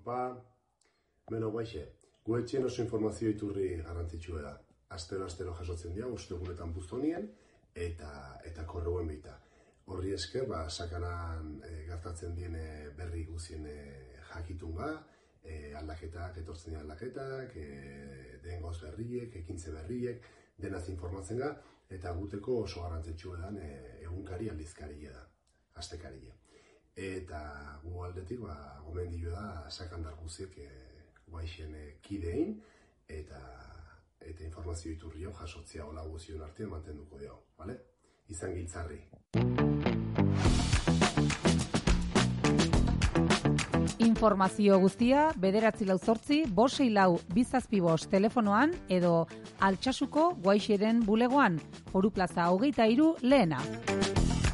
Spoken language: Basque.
Aupa, beno guaixe, guetxien oso informazio iturri garrantzitsua da. Astero jasotzen dira, ostegunetan buztonien, eta korreuen bita. Horri esker, sakanan gertatzen diene berri guzien jakitunga, aldaketak, etortzen dira aldaketak, den gauz berriek, ekintze berriek, denaz informatzen ga, eta guteko oso garrantzitsua dan egunkari aldizkaria da, astekaria. Eta gu aldetik, gomendio da sakandar guziek guaixen kidein, eta informazio iturri hau jasotzea hola guzion artean mantenduko dio, bale? Izan giltzarri. Informazio guztia 948-564-275 telefonoan edo Altsasuko Guaixiren bulegoan, Foru Plaza 23 lehena.